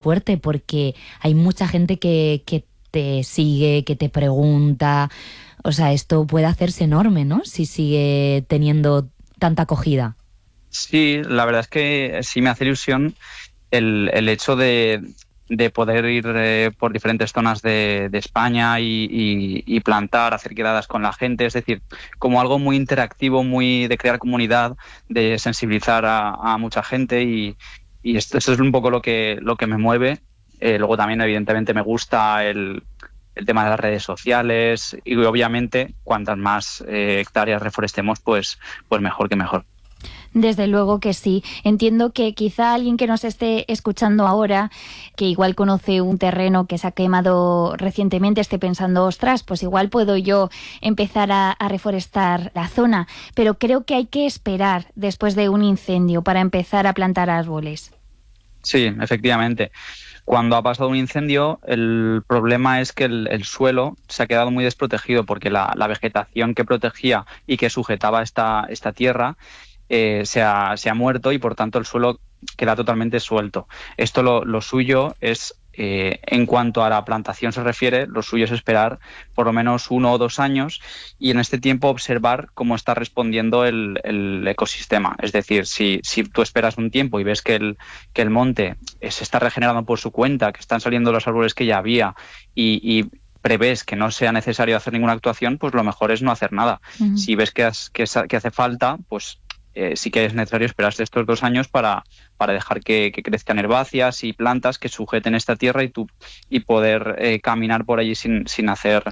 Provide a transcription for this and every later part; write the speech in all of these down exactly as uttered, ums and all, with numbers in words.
fuerte, porque hay mucha gente que, que te sigue, que te pregunta. O sea, esto puede hacerse enorme, ¿no? Si sigue teniendo tanta acogida. Sí, la verdad es que sí me hace ilusión el, el hecho de, de poder ir eh, por diferentes zonas de, de España y, y, y plantar, hacer quedadas con la gente. Es decir, como algo muy interactivo, muy de crear comunidad, de sensibilizar a, a mucha gente y, y esto, esto es un poco lo que, lo que me mueve. Eh, luego también, evidentemente, me gusta el, el tema de las redes sociales y, obviamente, cuantas más eh, hectáreas reforestemos, pues, pues mejor que mejor. Desde luego que sí. Entiendo que quizá alguien que nos esté escuchando ahora, que igual conoce un terreno que se ha quemado recientemente, esté pensando, ostras, pues igual puedo yo empezar a, a reforestar la zona. Pero creo que hay que esperar después de un incendio para empezar a plantar árboles. Sí, efectivamente. Cuando ha pasado un incendio, el problema es que el, el suelo se ha quedado muy desprotegido porque la, la vegetación que protegía y que sujetaba esta, esta tierra eh, se, ha, se ha muerto y, por tanto, el suelo queda totalmente suelto. Esto lo, lo suyo es, eh, en cuanto a la plantación se refiere, lo suyo es esperar por lo menos uno o dos años y en este tiempo observar cómo está respondiendo el, el ecosistema. Es decir, si, si tú esperas un tiempo y ves que el, que el monte se está regenerando por su cuenta, que están saliendo los árboles que ya había y, y prevés que no sea necesario hacer ninguna actuación, pues lo mejor es no hacer nada. Uh-huh. Si ves que, has, que, que hace falta, pues Eh, sí que es necesario esperarse estos dos años para, para dejar que, que crezcan herbáceas y plantas que sujeten esta tierra y, tú, y poder eh, caminar por allí sin, sin hacer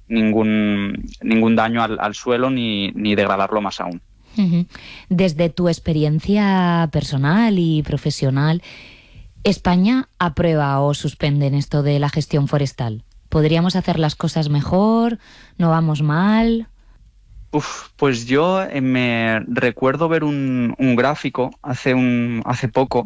ningún, ningún daño al, al suelo ni, ni degradarlo más aún. Uh-huh. Desde tu experiencia personal y profesional, ¿España aprueba o suspende en esto de la gestión forestal? ¿Podríamos hacer las cosas mejor? ¿No vamos mal? Uf, pues yo eh, me recuerdo ver un, un gráfico hace, un, hace poco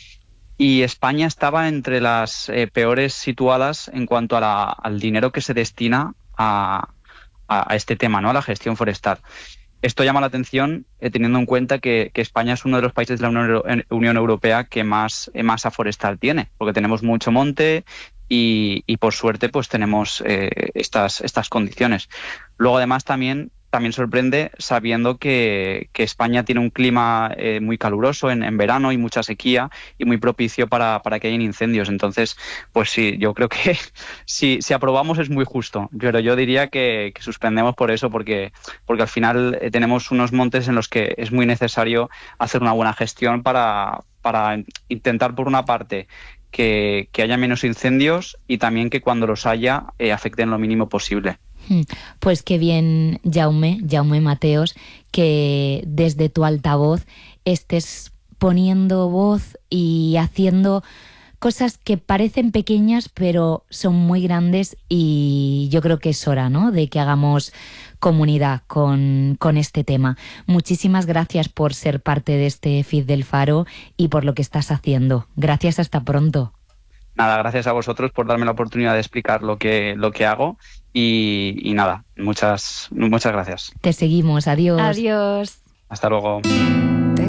y España estaba entre las eh, peores situadas en cuanto a la, al dinero que se destina a, a, a este tema, ¿no? A la gestión forestal. Esto llama la atención eh, teniendo en cuenta que, que España es uno de los países de la Unión, Unión Europea que más eh, masa forestal tiene, porque tenemos mucho monte y, y por suerte pues tenemos eh, estas, estas condiciones. Luego además también También sorprende sabiendo que, que España tiene un clima eh, muy caluroso en, en verano y mucha sequía y muy propicio para, para que haya incendios. Entonces, pues sí, yo creo que si, si aprobamos es muy justo, pero yo diría que, que suspendemos por eso, porque, porque al final eh, tenemos unos montes en los que es muy necesario hacer una buena gestión para, para intentar, por una parte, que, que haya menos incendios y también que cuando los haya eh, afecten lo mínimo posible. Pues qué bien, Jaume, Jaume Mateos, que desde tu altavoz estés poniendo voz y haciendo cosas que parecen pequeñas pero son muy grandes, y yo creo que es hora, ¿no?, de que hagamos comunidad con, con este tema. Muchísimas gracias por ser parte de este F I D del Faro y por lo que estás haciendo. Gracias, hasta pronto. Nada, gracias a vosotros por darme la oportunidad de explicar lo que, lo que hago y, y nada, muchas, muchas gracias. Te seguimos, adiós. Adiós. Hasta luego.